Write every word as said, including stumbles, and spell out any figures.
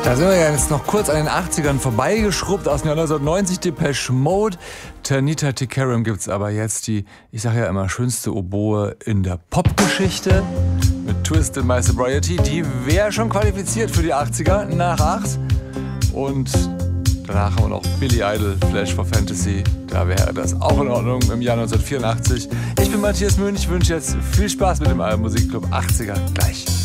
Da sind wir ja jetzt noch kurz an den achtzigern vorbeigeschrubbt aus dem Jahr neunzehnhundertneunzig, Depeche Mode. Tanita Tikaram gibt's aber jetzt die, ich sage ja immer, schönste Oboe in der Popgeschichte mit Twisted My Sobriety. Die wäre schon qualifiziert für die achtziger nach acht. Und danach haben wir noch Billy Idol, Flash for Fantasy. Da wäre das auch in Ordnung im Jahr neunzehnhundertvierundachtzig. Ich bin Matthias Möhn, ich wünsche jetzt viel Spaß mit dem Album Musikclub achtziger. Gleich.